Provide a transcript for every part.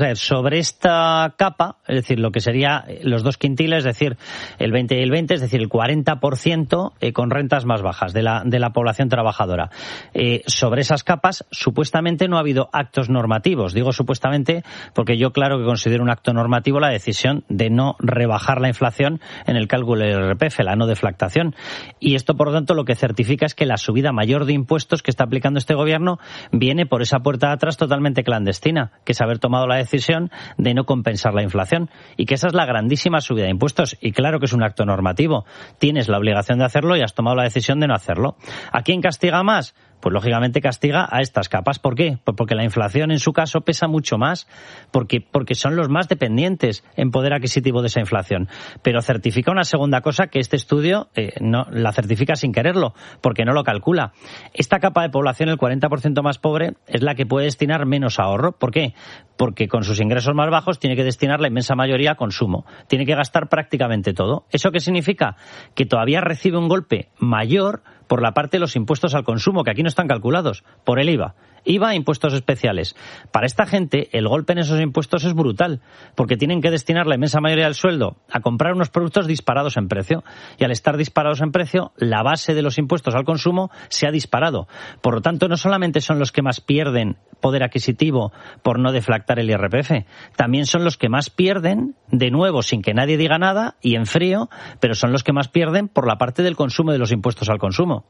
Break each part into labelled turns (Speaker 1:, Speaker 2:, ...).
Speaker 1: Sobre esta capa, es decir, lo que sería los 2 quintiles, es decir, el 20 y el 20, es decir, el 40% con rentas más bajas de la población trabajadora. Sobre esas capas, supuestamente no ha habido actos normativos. Digo supuestamente porque yo claro que considero un acto normativo la decisión de no rebajar la inflación en el cálculo del IRPF, la no deflactación. Y esto, por lo tanto, lo que certifica es que la subida mayor de impuestos que está aplicando este gobierno viene por esa puerta de atrás totalmente clandestina, que es haber tomado la decisión de no compensar la inflación, y que esa es la grandísima subida de impuestos. Y claro que es un acto normativo, tienes la obligación de hacerlo y has tomado la decisión de no hacerlo. ¿A quién castiga más? Pues lógicamente castiga a estas capas. ¿Por qué? Pues porque la inflación en su caso pesa mucho más, porque son los más dependientes en poder adquisitivo de esa inflación. Pero certifica una segunda cosa que este estudio no la certifica sin quererlo, porque no lo calcula. Esta capa de población, el 40% más pobre, es la que puede destinar menos ahorro. ¿Por qué? Porque con sus ingresos más bajos tiene que destinar la inmensa mayoría a consumo. Tiene que gastar prácticamente todo. ¿Eso qué significa? Que todavía recibe un golpe mayor por la parte de los impuestos al consumo, que aquí no están calculados, por el IVA. IVA e impuestos especiales. Para esta gente, el golpe en esos impuestos es brutal, porque tienen que destinar la inmensa mayoría del sueldo a comprar unos productos disparados en precio. Y al estar disparados en precio, la base de los impuestos al consumo se ha disparado. Por lo tanto, no solamente son los que más pierden poder adquisitivo por no deflactar el IRPF, también son los que más pierden, de nuevo, sin que nadie diga nada, y en frío, pero son los que más pierden por la parte del consumo de los impuestos al consumo.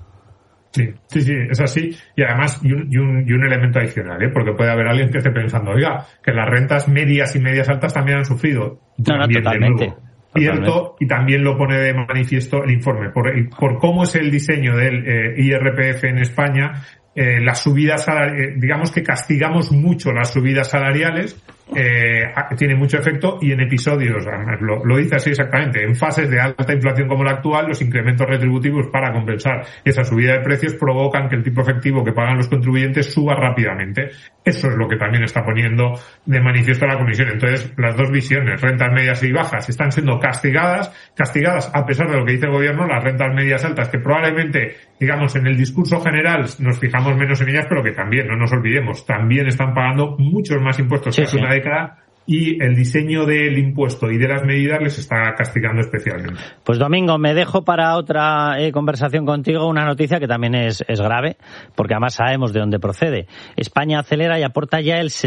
Speaker 2: Sí, es así. Y además, y un elemento adicional, porque puede haber alguien que esté pensando, oiga, que las rentas medias y medias altas también han sufrido.
Speaker 1: No, totalmente.
Speaker 2: Cierto, y también lo pone de manifiesto el informe. Por cómo es el diseño del IRPF en España, las subidas digamos que castigamos mucho las subidas salariales, tiene mucho efecto, y en episodios, además lo dice así exactamente, en fases de alta inflación como la actual, los incrementos retributivos para compensar esa subida de precios provocan que el tipo efectivo que pagan los contribuyentes suba rápidamente. Eso es lo que también está poniendo de manifiesto la Comisión. Entonces, las dos visiones, rentas medias y bajas, están siendo castigadas a pesar de lo que dice el gobierno. Las rentas medias altas, que probablemente, digamos, en el discurso general nos fijamos menos en ellas, pero que también, no nos olvidemos, también están pagando muchos más impuestos que hace una década, y el diseño del impuesto y de las medidas les está castigando especialmente.
Speaker 1: Pues Domingo, me dejo para otra conversación contigo una noticia que también es grave, porque además sabemos de dónde procede. España acelera y aporta ya el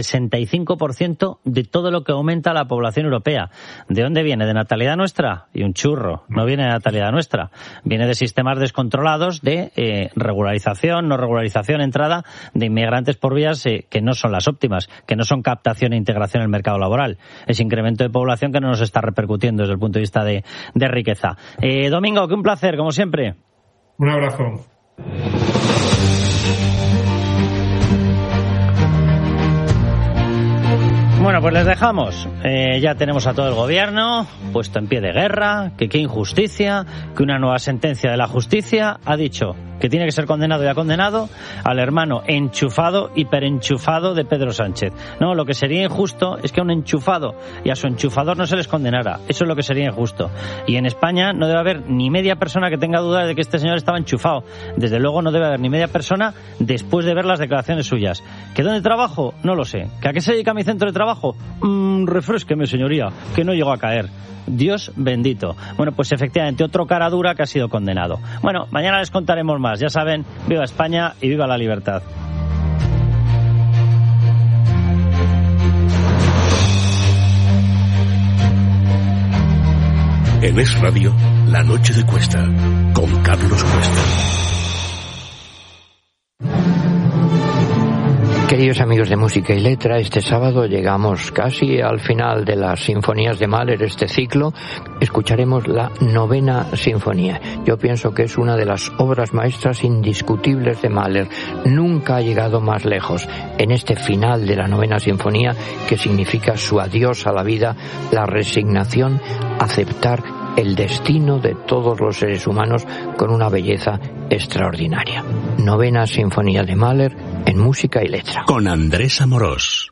Speaker 1: 65% de todo lo que aumenta la población europea. ¿De dónde viene? ¿De natalidad nuestra? Y un churro. No viene de natalidad nuestra. Viene de sistemas descontrolados de regularización, no regularización, entrada de inmigrantes por vías que no son las óptimas, que no son captación e integración en el mercado laboral. Ese incremento de población que no nos está repercutiendo desde el punto de vista de riqueza. Domingo, que un placer, como siempre.
Speaker 2: Un abrazo.
Speaker 1: Bueno, pues les dejamos. Ya tenemos a todo el gobierno puesto en pie de guerra, que qué injusticia, que una nueva sentencia de la justicia ha dicho que tiene que ser condenado y ha condenado al hermano enchufado, hiperenchufado de Pedro Sánchez. No, lo que sería injusto es que a un enchufado y a su enchufador no se les condenara. Eso es lo que sería injusto. Y en España no debe haber ni media persona que tenga dudas de que este señor estaba enchufado. Desde luego no debe haber ni media persona después de ver las declaraciones suyas. ¿Que dónde trabajo? No lo sé. ¿Que a qué se dedica mi centro de trabajo? Refresqueme, señoría, que no llegó a caer. Dios bendito. Bueno, pues efectivamente otro cara dura que ha sido condenado. Bueno, mañana les contaremos más. Ya saben, viva España y viva la libertad.
Speaker 3: En Es Radio, La Noche de Cuesta, con Carlos Cuesta.
Speaker 4: Queridos amigos de Música y Letra, este sábado llegamos casi al final de las sinfonías de Mahler, este ciclo. Escucharemos la 9ª Sinfonía. Yo pienso que es una de las obras maestras indiscutibles de Mahler. Nunca ha llegado más lejos. En este final de la 9ª Sinfonía, que significa su adiós a la vida, la resignación, aceptar el destino de todos los seres humanos con una belleza extraordinaria. 9ª Sinfonía de Mahler en Música y Letra.
Speaker 3: Con Andrés Amorós.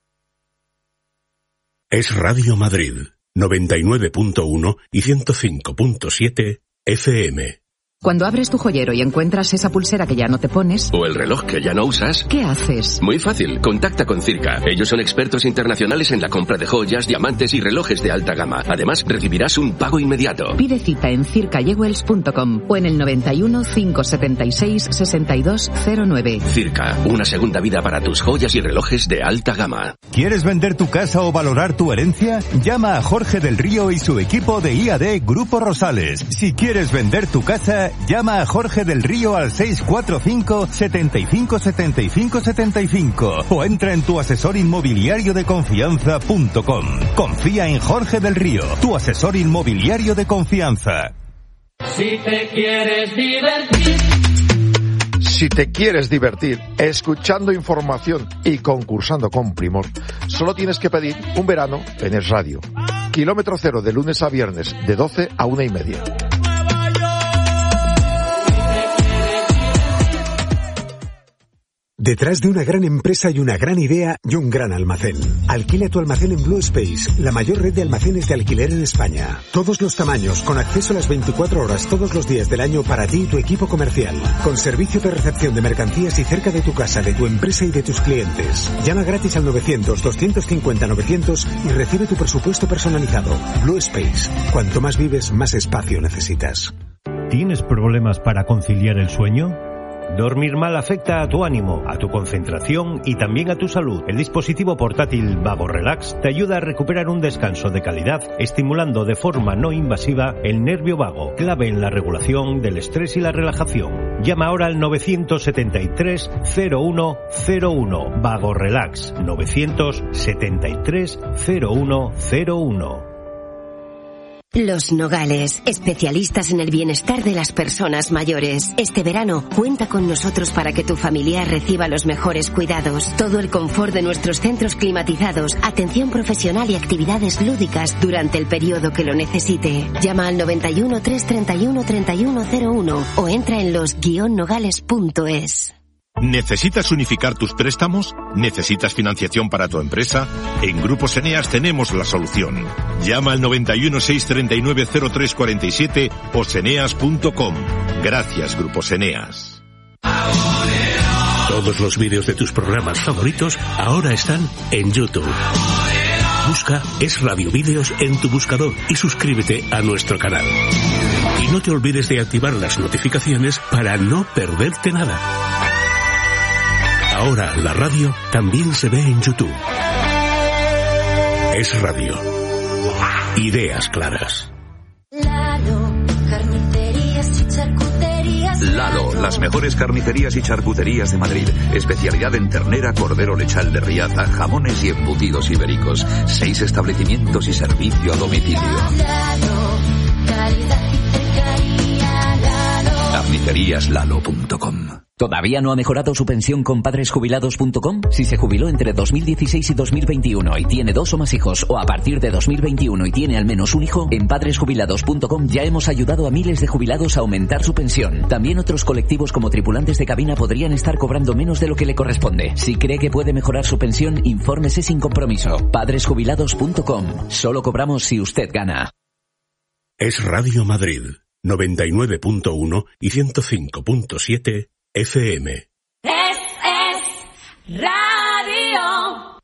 Speaker 3: Es Radio Madrid, 99.1 y 105.7 FM.
Speaker 5: Cuando abres tu joyero y encuentras esa pulsera que ya no te pones...
Speaker 3: ¿O el reloj que ya no usas?
Speaker 5: ¿Qué haces?
Speaker 3: Muy fácil, contacta con Circa. Ellos son expertos internacionales en la compra de joyas, diamantes y relojes de alta gama. Además, recibirás un pago inmediato.
Speaker 5: Pide cita en circajewels.com o en el 91 576 6209.
Speaker 3: Circa, una segunda vida para tus joyas y relojes de alta gama.
Speaker 6: ¿Quieres vender tu casa o valorar tu herencia? Llama a Jorge del Río y su equipo de IAD Grupo Rosales. Si quieres vender tu casa, llama a Jorge del Río al 645 75 75 75 o entra en tu asesor inmobiliario de confianza.com. Confía en Jorge del Río, tu asesor inmobiliario de confianza.
Speaker 7: Si te quieres divertir.
Speaker 8: Si te quieres divertir escuchando información y concursando con Primor, solo tienes que pedir un verano en Es Radio. Kilómetro cero de lunes a viernes, de 12 a 1:30.
Speaker 9: Detrás de una gran empresa hay una gran idea y un gran almacén. Alquila tu almacén en Blue Space, la mayor red de almacenes de alquiler en España. Todos los tamaños, con acceso a las 24 horas todos los días del año para ti y tu equipo comercial. Con servicio de recepción de mercancías y cerca de tu casa, de tu empresa y de tus clientes. Llama gratis al 900-250-900 y recibe tu presupuesto personalizado. Blue Space. Cuanto más vives, más espacio necesitas.
Speaker 10: ¿Tienes problemas para conciliar el sueño? Dormir mal afecta a tu ánimo, a tu concentración y también a tu salud. El dispositivo portátil Vago Relax te ayuda a recuperar un descanso de calidad, estimulando de forma no invasiva el nervio vago, clave en la regulación del estrés y la relajación. Llama ahora al 973 0101. Vago Relax 973 0101.
Speaker 11: Los Nogales, especialistas en el bienestar de las personas mayores. Este verano, cuenta con nosotros para que tu familia reciba los mejores cuidados. Todo el confort de nuestros centros climatizados, atención profesional y actividades lúdicas durante el periodo que lo necesite. Llama al 91 331 3101 o entra en los-nogales.es.
Speaker 12: ¿Necesitas unificar tus préstamos? ¿Necesitas financiación para tu empresa? En Grupos Eneas tenemos la solución. Llama al 91 639 0347 o seneas.com. Gracias, Grupos Eneas.
Speaker 3: Todos los vídeos de tus programas favoritos ahora están en YouTube. Busca Es Radio Vídeos en tu buscador y suscríbete a nuestro canal. Y no te olvides de activar las notificaciones para no perderte nada. Ahora la radio también se ve en YouTube. Es Radio. Ideas claras.
Speaker 13: Lalo, las mejores carnicerías y charcuterías de Madrid. Especialidad en ternera, cordero lechal de Riaza, jamones y embutidos ibéricos. 6 establecimientos y servicio a domicilio. Carniceríaslalo.com.
Speaker 14: ¿Todavía no ha mejorado su pensión con padresjubilados.com? Si se jubiló entre 2016 y 2021 y tiene 2 o más hijos, o a partir de 2021 y tiene al menos un hijo, en padresjubilados.com ya hemos ayudado a miles de jubilados a aumentar su pensión. También otros colectivos como tripulantes de cabina podrían estar cobrando menos de lo que le corresponde. Si cree que puede mejorar su pensión, infórmese sin compromiso. Padresjubilados.com. Solo cobramos si usted gana.
Speaker 3: Es Radio Madrid, 99.1 y 105.7 FM.
Speaker 7: Es Radio.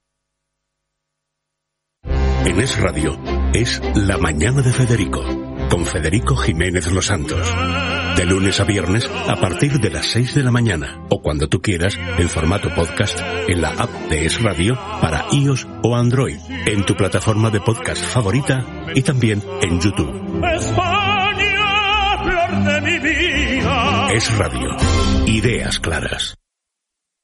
Speaker 3: En Es Radio es La Mañana de Federico, con Federico Jiménez Los Santos. De lunes a viernes a partir de las 6 de la mañana o cuando tú quieras en formato podcast en la app de Es Radio para iOS o Android, en tu plataforma de podcast favorita y también en YouTube.
Speaker 7: España, flor de mi vida.
Speaker 3: Es Radio. Ideas claras.